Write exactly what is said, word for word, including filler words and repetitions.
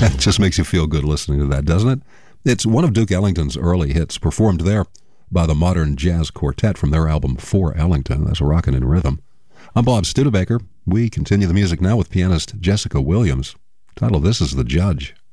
It just makes you feel good listening to that, doesn't it? It's one of Duke Ellington's early hits, performed there by the Modern Jazz Quartet from their album For Ellington. That's Rockin' in Rhythm. I'm Bob Studebaker. We continue the music now with pianist Jessica Williams. The title of this is The Judge.